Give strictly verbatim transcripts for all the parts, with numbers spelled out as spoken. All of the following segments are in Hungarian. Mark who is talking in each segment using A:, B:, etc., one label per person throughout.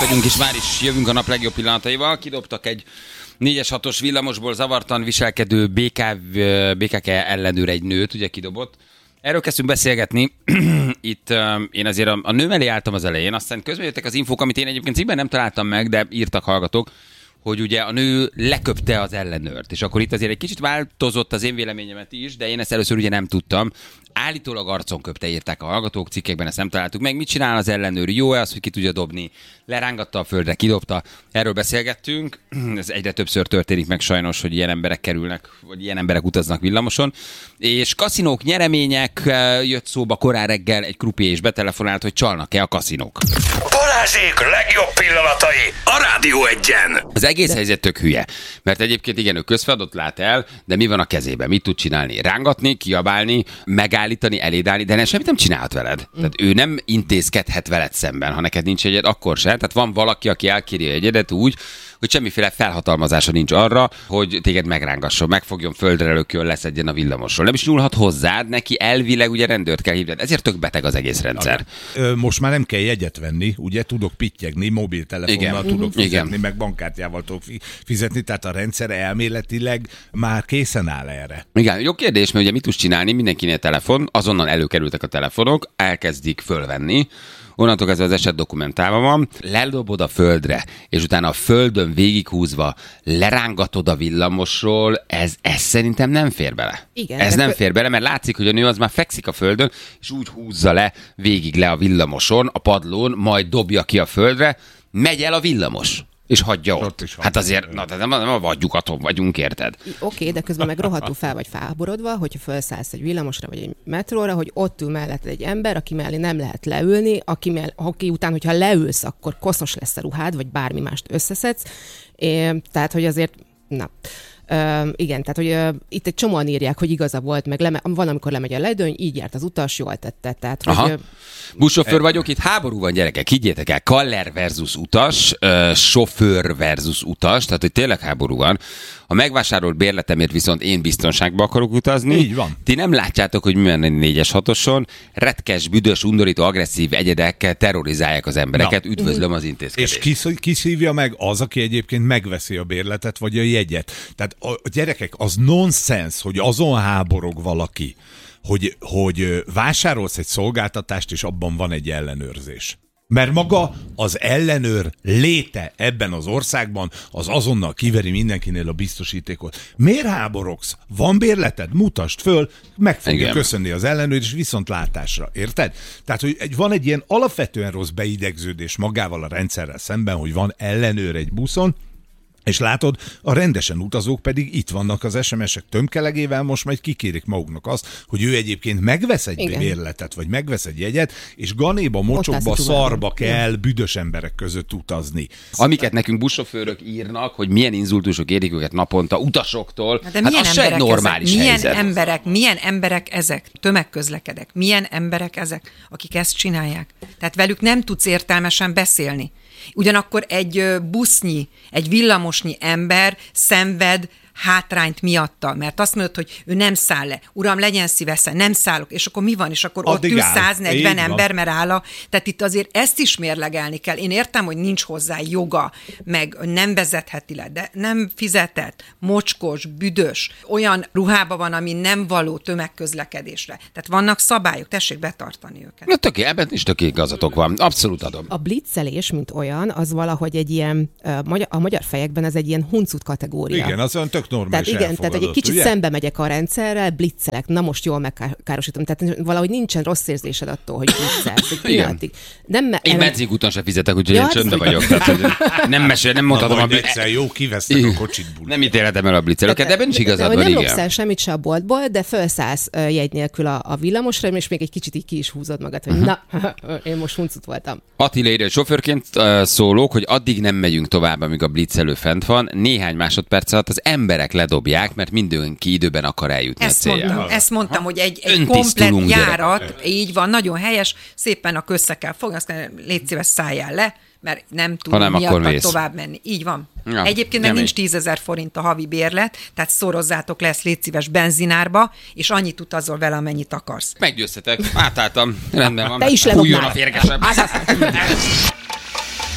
A: vagyunk, és már is jövünk a nap legjobb pillanataival. Kidobtak egy négyes hatos villamosból zavartan viselkedő bé ká, bé ká ká ellenőr egy nőt, ugye kidobott. Erről kezdtünk beszélgetni. Itt uh, én azért a, a nő mellé álltam az elején, aztán közben jöttek az infók, amit én egyébként cikkben nem találtam meg, de írtak hallgatók, hogy ugye a nő leköpte az ellenőrt, és akkor itt azért egy kicsit változott az én véleményemet is, de én ezt először ugye nem tudtam. Állítólag arcon köpte, írták a hallgatók, cikkekben ezt nem találtuk meg. Mit csinál az ellenőr? Jó-e az, hogy ki tudja dobni? Lerángatta a földre, kidobta. Erről beszélgettünk. Ez egyre többször történik meg sajnos, hogy ilyen emberek kerülnek, vagy ilyen emberek utaznak villamoson. És kaszinók, nyeremények jött szóba korán reggel, egy krupié is betelefonált, hogy csalnak-e a kaszinók.
B: Balázsék legjobb pillanatai a Rádió Egyen.
A: Az egész helyzet tök hülye, mert egyébként igen, ő közfeladatot lát el, de mi van a kezében? Mit tud csinálni? Rángatni, kiabálni, megállítani, elédálni, de nem, semmit nem csinálhat veled. Mm. Tehát ő nem intézkedhet veled szemben, ha neked nincs egyed, akkor sem. Tehát van valaki, aki elkéri egyedet úgy, hogy semmiféle felhatalmazása nincs arra, hogy téged megrángasson, megfogjon, földre lökjön, leszedjen a villamosról. Nem is nyúlhat hozzád, neki elvileg ugye rendőrt kell hívni. Ezért tök beteg az egész rendszer.
C: Most már nem kell jegyet venni, ugye tudok pittyegni, mobiltelefonnal
A: igen.
C: tudok fizetni,
A: igen.
C: meg bankkártyával tudok fizetni, tehát a rendszer elméletileg már készen áll erre.
A: Igen, jó kérdés, mert ugye mit tudsz csinálni, mindenkinél telefon, azonnal előkerültek a telefonok, elkezdik fölvenni, onnantól kezdve az eset dokumentálva van, ledobod a földre, és utána a földön végighúzva lerángatod a villamosról, ez, ez szerintem nem fér bele.
D: Igen,
A: ez nem
D: kö...
A: fér bele, mert látszik, hogy a nő az már fekszik a földön, és úgy húzza le végig le a villamoson, a padlón, majd dobja ki a földre, megy el a villamos. És hagyja ott. ott hát azért, na, nem, nem a vagyukaton vagyunk, érted?
D: Oké, okay, de közben meg rohadtul fel vagy felháborodva, hogyha felszállsz egy villamosra vagy egy metróra, hogy ott ül mellett egy ember, aki mellé nem lehet leülni, aki, mell- aki után, hogyha leülsz, akkor koszos lesz a ruhád, vagy bármi mást összeszedsz. É, tehát, hogy azért, na... Uh, igen, tehát hogy uh, itt egy csomóan írják, hogy igaza volt, meg leme- van, amikor lemegy a ledőny, így járt az utas, jól tette. Tehát, hogy, uh,
A: buszsofőr vagyok, itt háború van, gyerekek, higgyétek el, kaller versus utas, uh, sofőr versus utas, tehát hogy tényleg háború van. A megvásárolt bérletemért viszont én biztonságba akarok utazni.
C: Így van.
A: Ti nem látjátok, hogy mi van egy négyes hatoson, retkes, büdös, undorító, agresszív egyedek terrorizálják az embereket. Na. Üdvözlöm az intézkedést.
C: És kis, kiszívja meg az, aki egyébként megveszi a bérletet, vagy a jegyet. Tehát a gyerekek, az nonsens, hogy azon háborog valaki, hogy, hogy vásárolsz egy szolgáltatást, és abban van egy ellenőrzés. Mert maga az ellenőr léte ebben az országban az azonnal kiveri mindenkinél a biztosítékot. Miért háborogsz? Van bérleted? Mutasd föl, meg fogja Igen. köszönni az ellenőr, és viszontlátásra. Érted? Tehát, hogy egy, van egy ilyen alapvetően rossz beidegződés magával a rendszerrel szemben, hogy van ellenőr egy buszon, és látod, a rendesen utazók pedig itt vannak az es em es-ek tömkelegével, most majd kikérik maguknak azt, hogy ő egyébként megvesz egy Igen. bérletet, vagy megvesz egy jegyet, és ganéba, mocsokba, szarba kell Igen. büdös emberek között utazni.
A: Amiket nekünk buszsofőrök írnak, hogy milyen inzultusok érik őket naponta utasoktól,
E: de
A: hát az se egy normális
E: ezek? Milyen
A: helyzet.
E: emberek, milyen emberek ezek? Tömegközlekedek. Milyen emberek ezek, akik ezt csinálják? Tehát velük nem tudsz értelmesen beszélni. Ugyanakkor egy busznyi, egy villamosnyi ember szenved hátrányt miatta, mert azt mondod, hogy ő nem száll le. Uram, legyen szívesen, nem szállok. És akkor mi van? És akkor Addig ott ül száznegyven ember, mert áll a... Tehát itt azért ezt is mérlegelni kell. Én értem, hogy nincs hozzá joga, meg nem vezetheti le, de nem fizetett, mocskos, büdös, olyan ruhában van, ami nem való tömegközlekedésre. Tehát vannak szabályok, tessék betartani őket.
A: Na töké, ebben is töké igazatok van. Abszolút adom.
D: A blitzelés, mint olyan, az valahogy egy ilyen, a magyar fejekben ez egy ilyen huncut kategória.
C: Igen, az olyan tök normális.
D: Tehát igen, tehát egy kicsit ugye? Szembe megyek a rendszerrel, blitzelek, na most jól megkárosítom. Tehát valahogy nincsen rossz érzésed attól, hogy blitzelsz egy pillanatig. Nem, me-
A: én benzinkúton sem fizetek, úgyhogy ja, én csöndbe vagyok. Tehát, nem mesél, nem mondhatom
C: a blitzel. Jó, kivesztek a kocsit.
A: Nem ítélhetem el a blitzelőket, de ebben is igazad van,
D: igen. Nem lopsz el semmit se a boltból, de felszállsz jegy nélkül a, a villamosra, és még egy kicsit így ki is húzod magad, hogy uh-huh. na, én most huncut voltam.
A: Attila írja, hogy sofőrként uh, szólok, hogy addig nem megyünk tovább, amíg a blitzelő fent van. Néhány másodperc alatt az emberek ledobják, mert mindenki időben akar eljutni
E: ezt
A: a céljára.
E: Mondtam, ezt mondtam, hogy egy, egy komplett járat, gyerek. Így van, nagyon helyes, szépen a össze kell fogni, azt kell, légy szíves, szálljál le, mert nem tudunk miatt tovább menni. Így van. Ja, egyébként meg nincs tízezer forint a havi bérlet, tehát szorozzátok le ezt, légy szíves, benzinárba, és annyit utazol vele, amennyit akarsz.
A: Meggyőztetek, átálltam, rendben van.
D: Te is
A: Hújjon a férgesebb.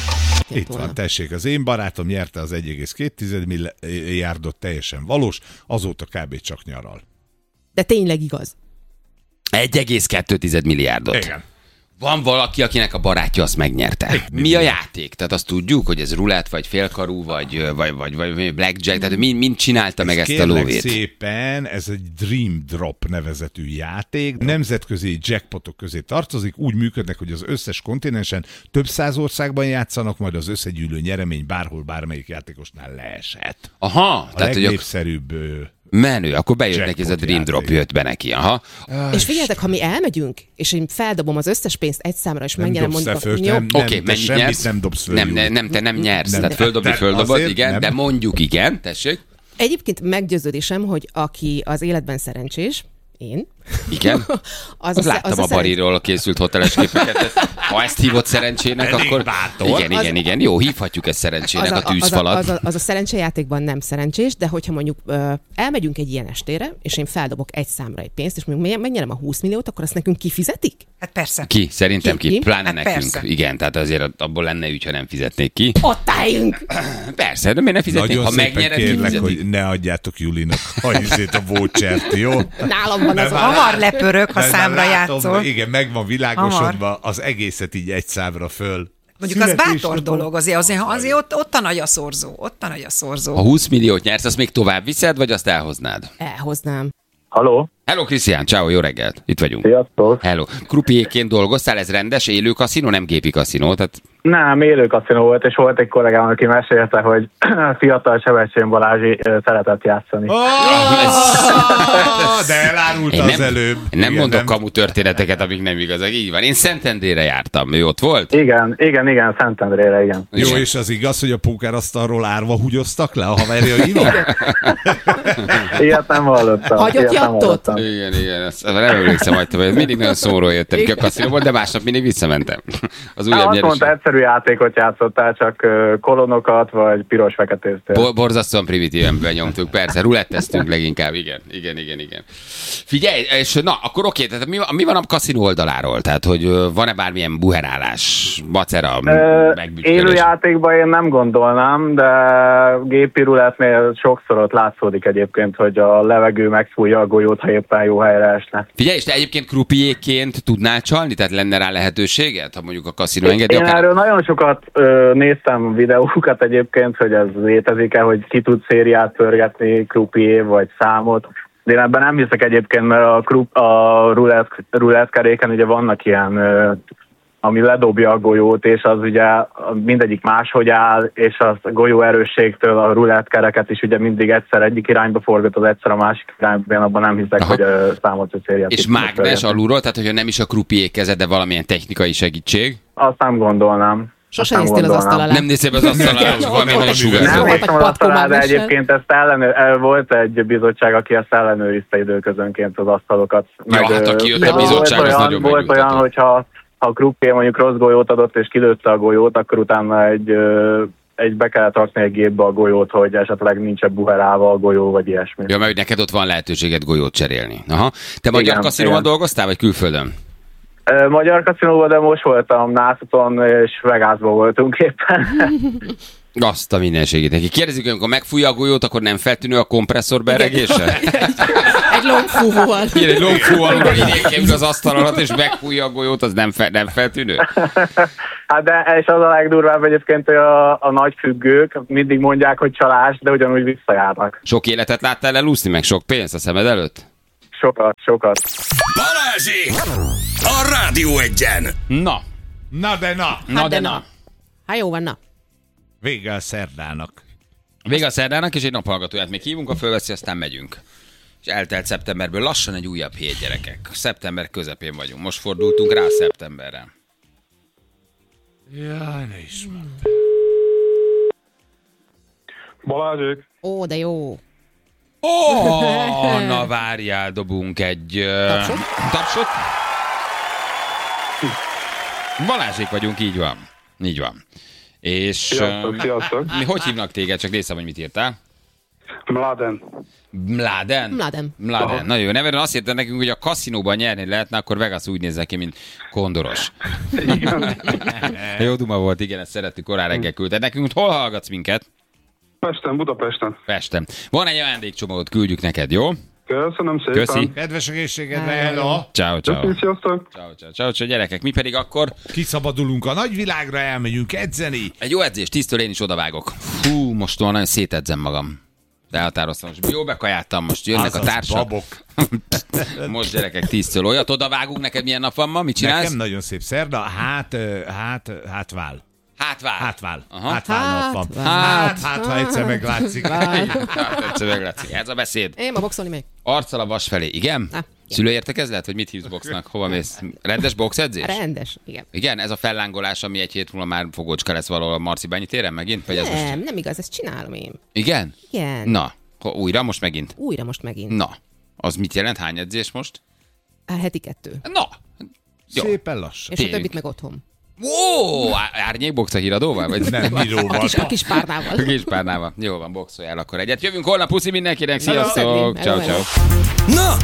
D: történt
C: Itt
D: volna.
C: van, tessék, az én barátom nyerte az egy egész két milliárdot, teljesen valós, azóta kb. Csak nyaral.
D: De tényleg igaz.
A: egy egész kettő milliárdot.
C: Igen.
A: Van valaki, akinek a barátja azt megnyerte. Mi a játék? Tehát azt tudjuk, hogy ez rulett, vagy félkarú, vagy, vagy, vagy, vagy blackjack, tehát mind, mind csinálta meg ezt a
C: Kérlek
A: lóvét.
C: szépen, ez egy Dream Drop nevezetű játék. Nemzetközi jackpotok közé tartozik, úgy működnek, hogy az összes kontinensen több száz országban játszanak, majd az összegyűlő nyeremény bárhol bármelyik játékosnál leesett.
A: Aha,
C: A
A: tehát hogy a
C: legnépszerűbb...
A: menő, akkor bejött neki ez a
C: jackpot
A: Dream Drop,
C: játék.
A: jött be neki. Aha.
D: És figyeljetek, ha mi elmegyünk, és én feldobom az összes pénzt egy számra, és
C: Nem
D: megnyerem
C: dobsz
D: mondjuk...
C: te föl,
D: Jó,
C: nem, nem,
A: Oké,
C: te
A: mennyit
C: semmit
A: nyersz?
C: nem dobsz föl.
A: Nem,
C: Júli.
A: nem, nem, te nem nyersz.
C: Nem.
A: Tehát földobni
C: Te
A: földobod,
C: azért
A: igen,
C: nem.
A: de mondjuk igen, tessék.
D: Egyébként meggyőződésem, hogy aki az életben szerencsés, én,
A: Igen.
D: az,
A: Az
D: a, sze-
A: láttam
D: az
A: a
D: a szerencsés.
A: Bariról készült hoteles képeket. Ha ezt hívod szerencsének,
C: Elég
A: akkor...
C: bátor.
A: Igen,
D: Az-
A: igen, igen. Jó, hívhatjuk ezt szerencsének, a
D: az, a,
A: tűzfalat.
D: az, a, az a szerencsejátékban nem szerencsés, de hogyha mondjuk ö, elmegyünk egy ilyen estére, és én feldobok egy számra egy pénzt, és mondjuk megnyerem a húsz milliót, akkor azt nekünk kifizetik?
E: Hát persze.
A: Ki? Szerintem
D: Ki?
A: ki.
D: Ki?
A: Pláne
E: Hát
A: nekünk.
E: persze.
A: Igen, tehát azért abból lenne ügy, ha nem fizetnék ki.
D: Ott álljunk!
A: Persze, de miért ne fizetnék?
C: Nagyon
A: Ha
C: szépen
A: megnyered,
C: kérlek,
A: kifizetik.
C: hogy ne adjátok Julinak a izét, a vouchert, jó?
D: Nálam van az
C: Nem,
D: a...
C: már-
E: Hamar lepörök, ha
C: Mert már
E: számra
C: látom,
E: játszol.
C: Igen, meg van világosodva az egészet így egy számra föl.
E: Mondjuk az bátor
C: Születésnapom.
E: dolog, azért, azért, azért ott, ott a nagy a szorzó, ott a nagy a szorzó.
A: Ha húsz milliót nyersz, azt még tovább viszed, vagy azt elhoznád?
D: Elhoznám.
F: Halló?
A: Hello, Krisztián, ciao, jó reggelt. Itt vagyunk.
F: Sziasztok!
A: Hello. Krupiékként dolgoztál, ez rendes élő kaszinó, nem gépi kaszinó, tehát
F: Nem, élő kaszinó volt, és volt egy kollégám, aki mesélte, hogy fiatal Sebestyén Balázsi ö, szeretett játszani.
C: Oh, de elárulta
A: én
C: az
A: nem,
C: előbb.
A: én nem
C: Igen,
A: mondok kamu történeteket, amik nem igazak. Így van. Én Szentendrére jártam, ő ott volt?
F: Igen, igen, igen, Szentendrére, igen.
C: Jó,
A: Igen.
C: és az igaz, hogy a pókerasztalról árva húgyoztak le a haverjaival?
F: Ilyet nem hallottam.
D: Hagyott
F: ilyet nem
D: jattot?
F: hallottam.
A: Igen, igen, ezt, nem emlékszem, hogy te vagy. Mindig nagyon szóról jöttem ki a kaszinóból, de másnap mindig visszamentem. Az
F: Á,
A: újabb
F: azt
A: nyerés.
F: mondta, egyszerű játékot játszottál, csak ö, kolonokat, vagy piros-feketéztél.
A: Bo- borzasztóan primitíven benyomtuk, persze, ruletteztünk leginkább, igen, igen, igen, igen. Figyelj, és na, akkor oké, tehát mi, mi van a kaszinó oldaláról? Tehát, hogy ö, van-e bármilyen buherálás, macera,
F: Ö,
A: megbütyölés?
F: Élő játékban én nem gondolnám, de gépi rulettnél sokszor ott látszódik egyébként, hogy a levegő megfújja a golyót, ha éppen jó helyre esne.
A: Figyelj, és te egyébként krupiékként tudnál csalni? Tehát lenne rá lehetőséget, ha mondjuk a kaszinó engedi?
F: Én
A: akár-
F: erről nagyon sokat ö, néztem videókat egyébként, hogy ez létezik-e, hogy ki tud szériát pörgetni, krupié vagy számot. De én ebben nem hiszek egyébként, mert a, krup, a rulett, rulettkeréken ugye vannak ilyen, ö, ami ledobja a golyót, és az ugye mindegyik máshogy áll, és az golyó erősségtől a rulettkereket is ugye mindig egyszer egyik irányba forgat, az egyszer a másik irányba, én abban nem hiszek,
A: Aha.
F: hogy ö, számot vagy szériát.
A: És
F: ki tudnak
A: mágnes
F: pörgetni.
A: alulról, tehát hogyha nem is a krupié kezed, de valamilyen technikai segítség?
F: Azt nem gondolnám.
D: Sose
F: Azt nem
D: néztél az
F: gondolnám.
D: asztal alá.
A: Nem néztél be az asztalra, hogy valami nagyon
F: Nem
A: sugárzó.
D: Vagy
F: néztem az asztalra, de
D: patkómágnesre.
F: egyébként ezt ellenőr, el- volt egy bizottság, aki ezt ellenőrizte időközönként az asztalokat.
A: Ja, hát aki jött
D: a
F: volt
A: bizottság, az
F: olyan,
A: nagyon
F: Volt olyan,
A: megnyugtató.
F: hogyha ha a krupié mondjuk rossz golyót adott és kilőtte a golyót, akkor utána egy, ö, egy be kellett rakni egy gépbe a golyót, hogy esetleg nincs buherálva a golyó, vagy ilyesmi.
A: Ja, mert hogy neked ott van lehetőséged golyót cserélni. Aha. Te magyar
F: Igen,
A: kaszinóban
F: igen.
A: dolgoztál, vagy külföldön?
F: Ö, Magyar kaszinóban, de most voltam Nászaton, és Vegasban voltunk éppen.
A: Azt a mindenségét neki. Kérdezik, hogy amikor megfújja a golyót, akkor nem feltűnő a kompresszor beregése?
D: Egy longfúvóval.
A: Igen, egy longfúval, hogy idén az asztal alatt, és megfújja a golyót, az nem, fe, nem feltűnő?
F: Hát de és az a legdurvább egyébként, hogy a, a nagy függők mindig mondják, hogy csalás, de ugyanúgy visszajárnak.
A: Sok életet láttál elúszni, meg sok pénzt a szemed előtt?
F: Sokat, sokat.
B: Balázsék! A Rádió Egyen!
A: Na,
C: Na de na!
A: na de na.
D: Hát jó van, na.
C: Vége a szerdának.
A: Vége a szerdának, és egy naphallgatóját még hívunk, a fölveszi, aztán megyünk. És eltelt szeptemberből lassan egy újabb hét, gyerekek. Szeptember közepén vagyunk. Most fordultunk rá a szeptemberre.
C: Jaj, ne is mondd.
G: Balázsék,
D: Ó, de jó.
A: Ó, oh, na várjál, dobunk egy... Uh,
D: Tapsot?
A: Tapsot? Balázsék vagyunk, így van. Így van. És...
G: sziasztok,
A: Uh,
G: sziasztok.
A: mi, hogy hívnak téged? Csak nézem, hogy mit írtál.
G: Mladen.
A: Mladen?
D: Mladen.
A: Mladen. Nagyon jó neve, azt írta nekünk, hogy a kaszinóban nyerni lehetne, akkor Vegas úgy nézze ki, mint kondoros.
G: Igen.
A: Jó duma volt, igen, ezt szerettük, korán reggel küldted nekünk. Hol hallgatsz minket?
G: Pesten, Budapesten.
A: Pesten. Van egy ajándékcsomót, küldjük neked, jó?
G: Köszönöm szépen.
A: Köszi.
C: Kedves egészségedre, hello!
A: Ciao, ciao.
G: Köszönöm, sziasztok.
A: Ciao, ciao, ciao, ciao, gyerekek. Mi pedig akkor
C: Kiszabadulunk a nagyvilágra, elmegyünk edzeni.
A: egy jó edzés, tíztől én is odavágok. Fú, most már nagyon szétedzem magam. Elhatároztam, most jó bekajáltam, most jönnek
C: Azaz
A: a társak.
C: babok.
A: Most gyerekek tíztől olyat odavágunk, neked milyen nap van ma, mit csinálsz?
C: Nekem nagyon szép szerda, hát, ö, hát, ö, hátvál.
A: Hátvál.
C: Hátvál.
A: Aha.
C: Hátvál nap van.
D: Hátvál.
C: Hát, hát, ha egyszer meglátszik.
A: Hát, egyszer meglátszik. Ez a beszéd.
D: Én ma boxolni még.
A: Arccal a vas felé, igen?
D: Na,
A: Szülőértekezlet, hogy mit hívsz boxnak? Hova mész? Rendes boxedzés?
D: Rendes, igen.
A: Igen, ez a fellángolás, ami egy hét múlva már fogócska lesz valahol a Marcibányi téren megint? Vagy ez most...
D: Nem, nem igaz, ezt csinálom én.
A: Igen?
D: Igen.
A: Na, ho- újra most megint?
D: Újra most megint.
A: Na, az mit jelent? Hány edzés most?
D: Á, heti kettő.
A: Na, jó.
C: Szépen lassan.
D: És a
A: Tényleg.
D: többit meg otthon.
A: Ó, árnyékbox a híradóval? Vagy?
C: Nem,
D: A
C: íróval.
D: kis, a kis párnával.
A: A kis párnával. Jó van, boxoljál akkor egyet. Jövünk holnap, puszi mindenkinek,
D: Hello.
A: sziasztok!
D: Hello,
A: Ciao,
D: hello.
A: ciao.
B: Na,